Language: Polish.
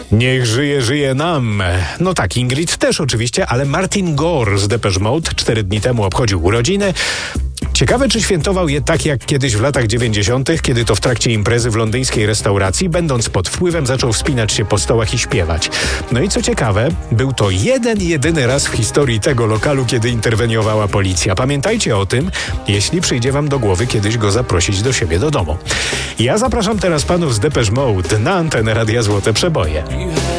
Niech żyje, żyje nam. No tak, Ingrid też oczywiście, ale Martin Gore z Depeche Mode 4 dni temu obchodził urodziny. Ciekawe, czy świętował je tak jak kiedyś w latach 90., kiedy to w trakcie imprezy w londyńskiej restauracji, będąc pod wpływem, zaczął wspinać się po stołach i śpiewać. No i co ciekawe, był to jedyny raz w historii tego lokalu, kiedy interweniowała policja. Pamiętajcie o tym, jeśli przyjdzie wam do głowy kiedyś go zaprosić do siebie do domu. Ja zapraszam teraz panów z Depeche Mode na antenę Radia Złote Przeboje.